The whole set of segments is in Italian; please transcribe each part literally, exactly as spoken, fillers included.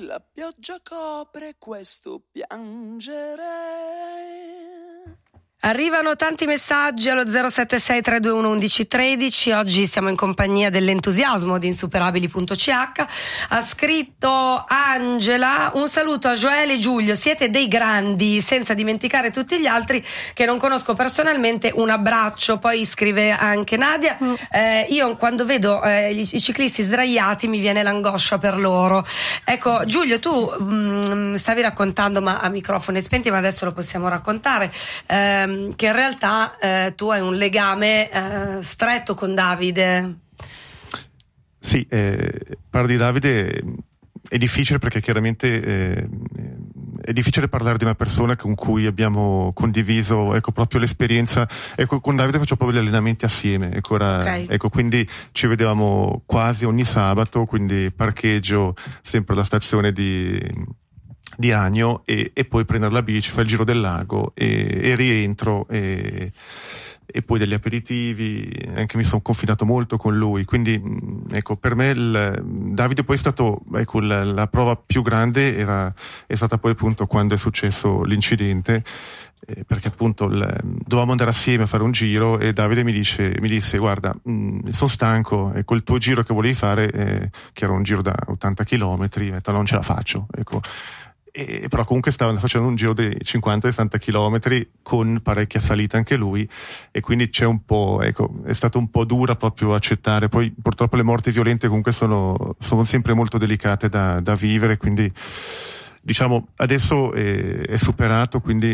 la pioggia copre questo piangere. Arrivano tanti messaggi allo zero sette sei tre due uno uno uno uno tre. Oggi siamo in compagnia dell'entusiasmo di insuperabili punto c h. Ha scritto Angela: un saluto a Joele e Giulio, siete dei grandi, senza dimenticare tutti gli altri che non conosco personalmente, un abbraccio. Poi scrive anche Nadia: mm. eh, io quando vedo eh, i, i ciclisti sdraiati mi viene l'angoscia per loro. Ecco, Giulio, tu mh, stavi raccontando, ma a microfoni spenti, ma adesso lo possiamo raccontare, eh, che in realtà eh, tu hai un legame eh, stretto con Davide. Sì, eh, parlare di Davide è difficile perché chiaramente eh, è difficile parlare di una persona con cui abbiamo condiviso, ecco, proprio l'esperienza. Ecco, con Davide faccio proprio gli allenamenti assieme, ecco, ora, okay. ecco, quindi ci vedevamo quasi ogni sabato, quindi parcheggio sempre alla stazione di di Agno e, e poi prendere la bici, fare il giro del lago e, e rientro e, e poi degli aperitivi. Anche mi sono confinato molto con lui, quindi ecco, per me il, Davide poi è stato, ecco, la, la prova più grande era, è stata poi appunto quando è successo l'incidente, eh, perché appunto il, dovevamo andare assieme a fare un giro e Davide mi dice, mi disse guarda, mh, sono stanco, e quel tuo giro che volevi fare, eh, che era un giro da ottanta chilometri, ho detto non ce la faccio, ecco. E, però comunque stavano facendo un giro di cinquanta sessanta chilometri con parecchia salita anche lui, e quindi c'è un po', ecco, è stato un po' dura proprio accettare. Poi purtroppo le morti violente comunque sono, sono sempre molto delicate da, da vivere, quindi diciamo adesso è, è superato, quindi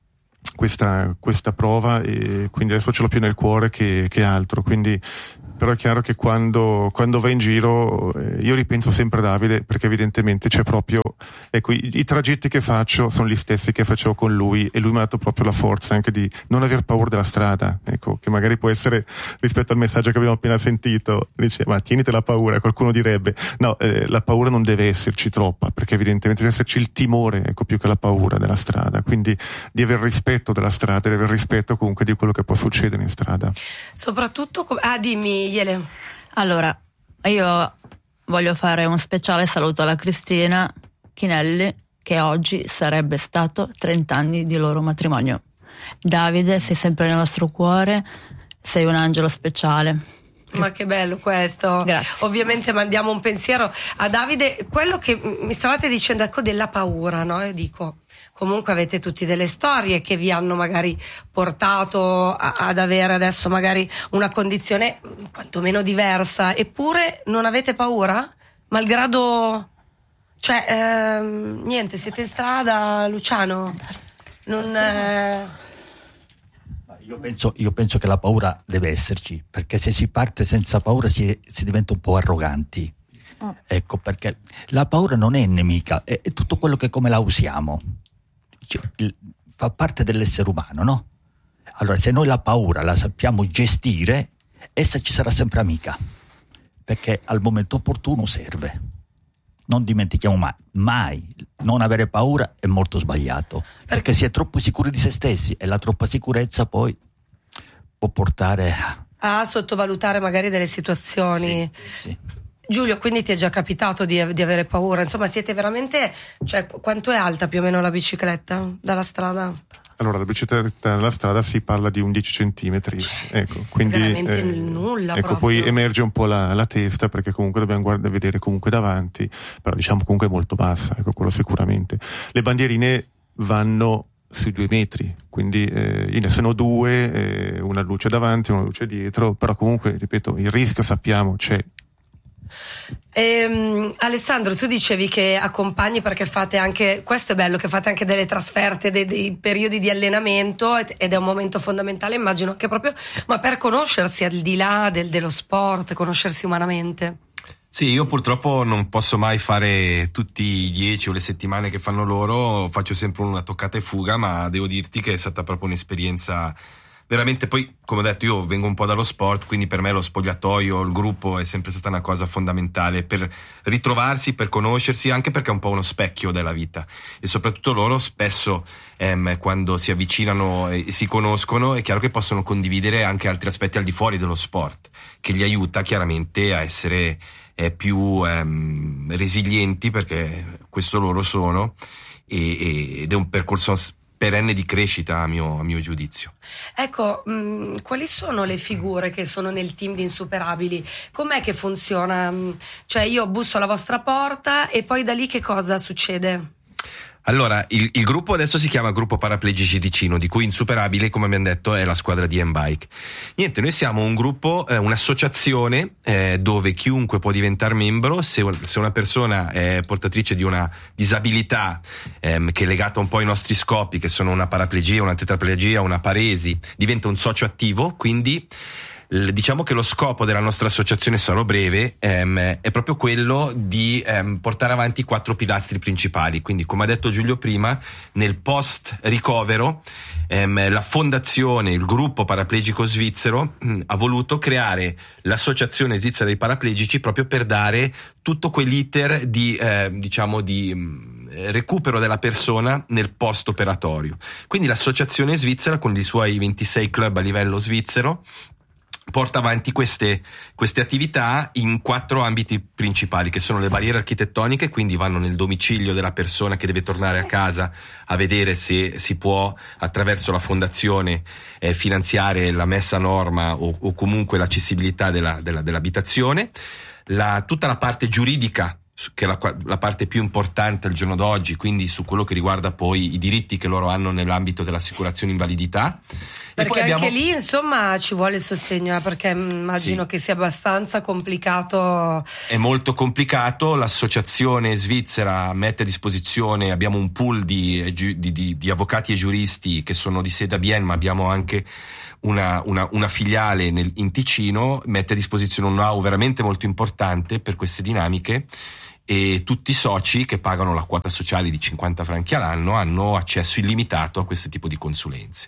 questa, questa prova, e quindi adesso ce l'ho più nel cuore che, che altro. Quindi però è chiaro che quando, quando vai in giro eh, io ripenso sempre a Davide, perché evidentemente c'è proprio, ecco, i, i tragitti che faccio sono gli stessi che facevo con lui, e lui mi ha dato proprio la forza anche di non aver paura della strada, ecco, che magari può essere, rispetto al messaggio che abbiamo appena sentito, dice ma tieniti la paura, qualcuno direbbe no, eh, la paura non deve esserci troppa, perché evidentemente deve esserci il timore, ecco, più che la paura della strada, quindi di aver rispetto della strada, di aver rispetto comunque di quello che può succedere in strada. Soprattutto com- ah dimmi Iele. Allora, io voglio fare un speciale saluto alla Cristina Chinelli, che oggi sarebbe stato trenta anni di loro matrimonio. Davide, sei sempre nel nostro cuore, sei un angelo speciale. Ma che bello questo. Grazie. Ovviamente mandiamo un pensiero a Davide. Quello che mi stavate dicendo, ecco, della paura, no? Io dico, comunque avete tutti delle storie che vi hanno magari portato a, ad avere adesso magari una condizione quantomeno diversa, eppure non avete paura? Malgrado, cioè, ehm, niente, siete in strada, Luciano? Non... Eh... Io penso, io penso che la paura deve esserci, perché se si parte senza paura si, si diventa un po' arroganti. Oh. Ecco, perché la paura non è nemica, è, è tutto quello che come la usiamo. Cioè, il, fa parte dell'essere umano, no? Allora, se noi la paura la sappiamo gestire, essa ci sarà sempre amica, perché al momento opportuno serve. Non dimentichiamo mai, mai, non avere paura è molto sbagliato, perché si è troppo sicuri di se stessi, e la troppa sicurezza poi può portare a, a sottovalutare magari delle situazioni. Sì, sì. Giulio, quindi ti è già capitato di, di avere paura? Insomma, siete veramente, cioè, quanto è alta più o meno la bicicletta dalla strada? Allora, la bicicletta nella strada si parla di undici centimetri, cioè, ecco, quindi veramente eh, nulla. Ecco, proprio. poi emerge un po' la, la testa, perché comunque dobbiamo guardare, vedere comunque davanti, però diciamo comunque è molto bassa, ecco, quello sicuramente. Le bandierine vanno sui due metri, quindi eh, ne sono due, eh, una luce davanti, una luce dietro, però comunque, ripeto, il rischio sappiamo c'è. Ehm, Alessandro, tu dicevi che accompagni perché fate anche, questo è bello, che fate anche delle trasferte, dei, dei periodi di allenamento, ed è un momento fondamentale, immagino anche proprio, ma per conoscersi al di là del, dello sport, conoscersi umanamente. Sì, io purtroppo non posso mai fare tutti i dieci o le settimane che fanno loro, faccio sempre una toccata e fuga, ma devo dirti che è stata proprio un'esperienza veramente. Poi, come ho detto, io vengo un po' dallo sport, quindi per me lo spogliatoio, il gruppo è sempre stata una cosa fondamentale per ritrovarsi, per conoscersi, anche perché è un po' uno specchio della vita, e soprattutto loro spesso ehm, quando si avvicinano e si conoscono è chiaro che possono condividere anche altri aspetti al di fuori dello sport, che li aiuta chiaramente a essere eh, più ehm, resilienti, perché questo loro sono, e, ed è un percorso perenne di crescita a mio, a mio giudizio. Ecco, mh, quali sono le figure che sono nel team di Insuperabili? Com'è che funziona? Cioè io busso alla vostra porta e poi da lì che cosa succede? Allora, il, il gruppo adesso si chiama Gruppo Paraplegici Ticino, di cui Insuperabile, come abbiamo detto, è la squadra di M-Bike. Niente, noi siamo un gruppo, eh, un'associazione eh, dove chiunque può diventare membro. Se, se una persona è portatrice di una disabilità ehm, che è legata un po' ai nostri scopi, che sono una paraplegia, una tetraplegia, una paresi, diventa un socio attivo, quindi diciamo che lo scopo della nostra associazione Sarò Breve ehm, è proprio quello di ehm, portare avanti i quattro pilastri principali. Quindi, come ha detto Giulio prima, nel post ricovero ehm, la fondazione, il gruppo paraplegico svizzero mh, ha voluto creare l'associazione svizzera dei paraplegici proprio per dare tutto quell'iter di eh, diciamo di mh, recupero della persona nel post operatorio. Quindi l'associazione svizzera, con i suoi ventisei club a livello svizzero, porta avanti queste, queste attività in quattro ambiti principali, che sono le barriere architettoniche, quindi vanno nel domicilio della persona che deve tornare a casa a vedere se si può, attraverso la fondazione, eh, finanziare la messa a norma o, o comunque l'accessibilità della, della, dell'abitazione. La, tutta la parte giuridica, che è la, la parte più importante al giorno d'oggi, quindi su quello che riguarda poi i diritti che loro hanno nell'ambito dell'assicurazione invalidità. Perché poi abbiamo... anche lì insomma ci vuole il sostegno, eh, perché immagino sì. che sia abbastanza complicato. È molto complicato. L'associazione svizzera mette a disposizione, abbiamo un pool di, di, di, di avvocati e giuristi che sono di sede a Bienne, ma abbiamo anche una, una, una filiale nel, in Ticino, mette a disposizione un know-how veramente molto importante per queste dinamiche, e tutti i soci che pagano la quota sociale di cinquanta franchi all'anno hanno accesso illimitato a questo tipo di consulenze.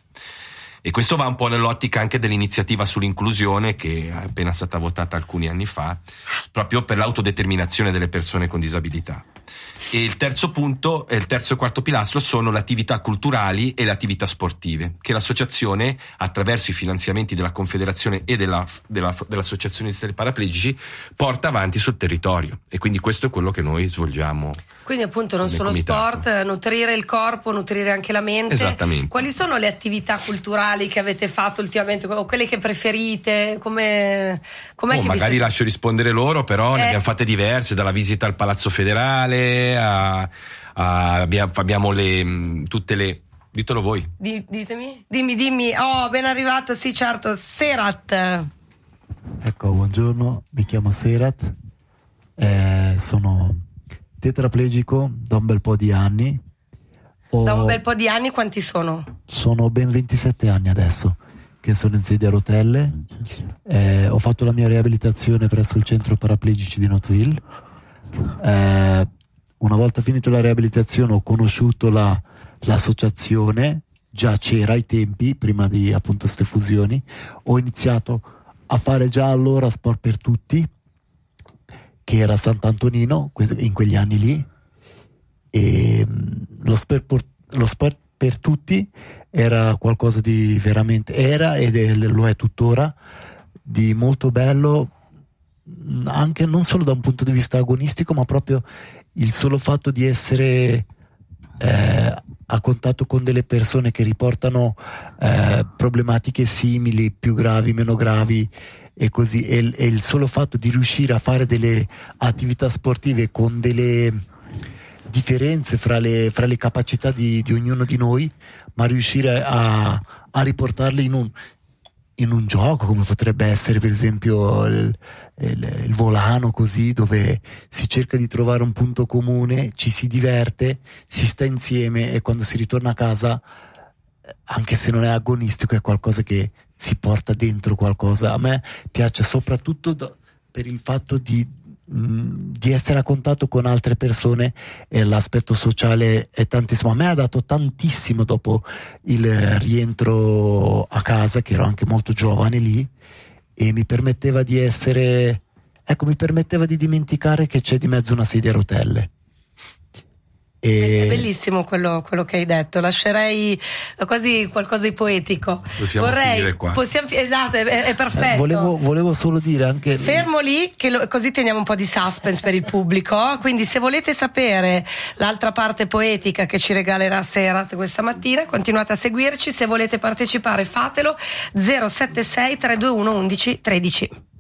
E questo va un po' nell'ottica anche dell'iniziativa sull'inclusione, che è appena stata votata alcuni anni fa, proprio per l'autodeterminazione delle persone con disabilità. E il terzo punto, il terzo e quarto pilastro sono le attività culturali e le attività sportive, che l'associazione, attraverso i finanziamenti della Confederazione e della, della, dell'Associazione dei Paraplegici, porta avanti sul territorio. E quindi questo è quello che noi svolgiamo. Quindi appunto non solo comitato. Sport, nutrire il corpo, nutrire anche la mente. Esattamente. Quali sono le attività culturali che avete fatto ultimamente, o quelle che preferite? Come, com'è oh, che magari vi... lascio rispondere loro, però eh. ne abbiamo fatte diverse, dalla visita al Palazzo Federale a, a abbiamo, abbiamo le tutte le ditelo voi. Di, ditemi, dimmi, dimmi. Oh, ben arrivato, sì, certo. Serat. Ecco, buongiorno, mi chiamo Serat, eh, sono tetraplegico da un bel po' di anni. Ho, da un bel po' di anni quanti sono? Sono ben ventisette anni adesso che sono in sedia a rotelle. Eh, ho fatto la mia riabilitazione presso il centro paraplegici di Notville. Eh, una volta finito la riabilitazione ho conosciuto la, l'associazione, già c'era ai tempi, prima di appunto ste fusioni. Ho iniziato a fare già allora Sport per Tutti, che era a Sant'Antonino in quegli anni lì, e lo sport, lo sport per tutti era qualcosa di veramente, era ed è, lo è tuttora, di molto bello, anche non solo da un punto di vista agonistico, ma proprio il solo fatto di essere eh, a contatto con delle persone che riportano eh, problematiche simili, più gravi, meno gravi, e così, e, e il solo fatto di riuscire a fare delle attività sportive con delle differenze fra le, fra le capacità di, di ognuno di noi, ma riuscire a, a riportarle in un, in un gioco, come potrebbe essere per esempio il, il, il volano, così, dove si cerca di trovare un punto comune, ci si diverte, si sta insieme, e quando si ritorna a casa, anche se non è agonistico, è qualcosa che si porta dentro qualcosa. A me piace soprattutto do, per il fatto di, mh, di essere a contatto con altre persone, e l'aspetto sociale è tantissimo. A me ha dato tantissimo dopo il rientro a casa, che ero anche molto giovane lì, e mi permetteva di essere, ecco, mi permetteva di dimenticare che c'è di mezzo una sedia a rotelle. E... È bellissimo quello, quello che hai detto, lascerei quasi qualcosa di poetico. Possiamo Vorrei, finire qua. Possiamo, esatto, è, è perfetto. Eh, volevo, volevo solo dire anche... Fermo lì, che lo, così teniamo un po' di suspense per il pubblico. Quindi se volete sapere l'altra parte poetica che ci regalerà Serat questa mattina, continuate a seguirci. Se volete partecipare fatelo. zero sette sei tre due uno undici tredici.